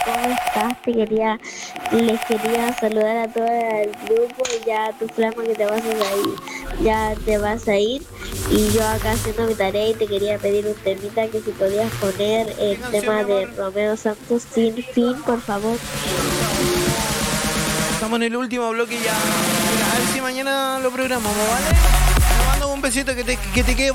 ¿cómo estás? Les quería saludar a todo el grupo y ya tu flama que te vas a ir, ya te vas a ir y yo acá haciendo mi tarea y te quería pedir un temita que si podías poner ¿Qué el canción, mi tema de amor? Romeo Santos Sin Fin, por favor. Estamos en el último bloque ya. Mira, a ver si mañana lo programamos, ¿vale? Te mando un besito que te quede